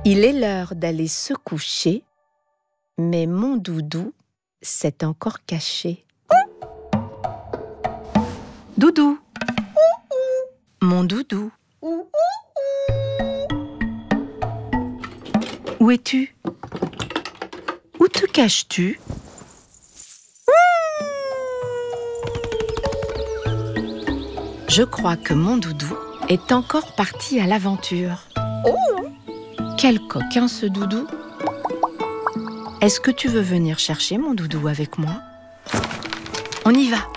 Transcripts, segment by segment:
Il est l'heure d'aller se coucher, mais mon doudou s'est encore caché. Doudou, mon doudou, où es-tu? Où te caches-tu? Je crois que mon doudou est encore parti à l'aventure. Quel coquin ce doudou! Est-ce que tu veux venir chercher mon doudou avec moi? On y va!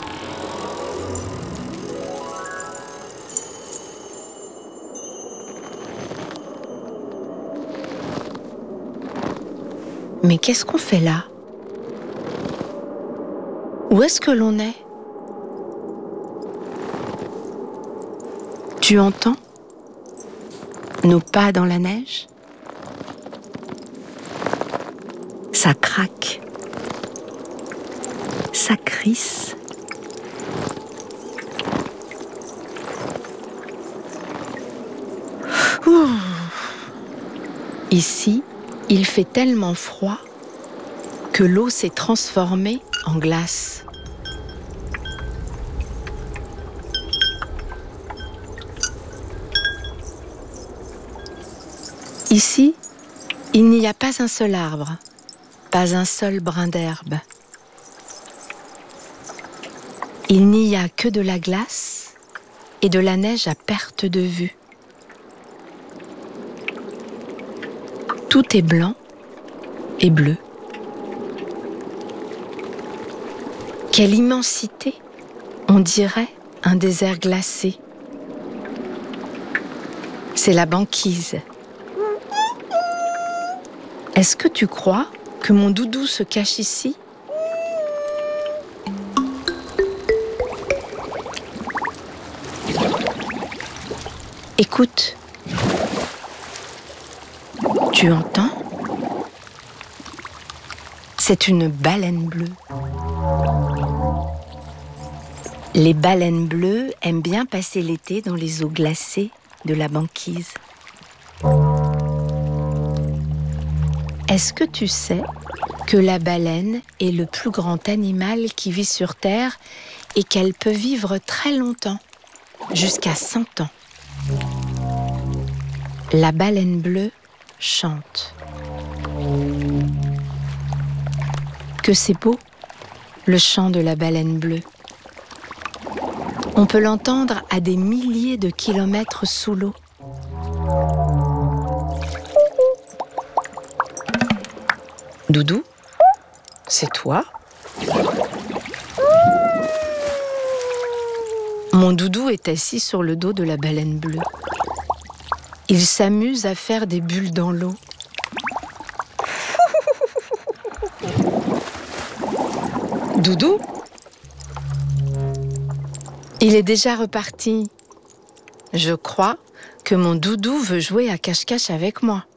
Mais qu'est-ce qu'on fait là? Où est-ce que l'on est? Tu entends nos pas dans la neige? Ça craque, ça crisse. Ouh. Ici, il fait tellement froid que l'eau s'est transformée en glace. Ici, il n'y a pas un seul arbre, pas un seul brin d'herbe. Il n'y a que de la glace et de la neige à perte de vue. Tout est blanc et bleu. Quelle immensité! On dirait un désert glacé. C'est la banquise. Est-ce que tu crois que mon doudou se cache ici? Écoute. Tu entends? C'est une baleine bleue. Les baleines bleues aiment bien passer l'été dans les eaux glacées de la banquise. Est-ce que tu sais que la baleine est le plus grand animal qui vit sur Terre et qu'elle peut vivre très longtemps, jusqu'à 100 ans? La baleine bleue chante. Que c'est beau, le chant de la baleine bleue. On peut l'entendre à des milliers de kilomètres sous l'eau. Doudou, c'est toi? Mon doudou est assis sur le dos de la baleine bleue. Il s'amuse à faire des bulles dans l'eau. Doudou? Il est déjà reparti. Je crois que mon doudou veut jouer à cache-cache avec moi.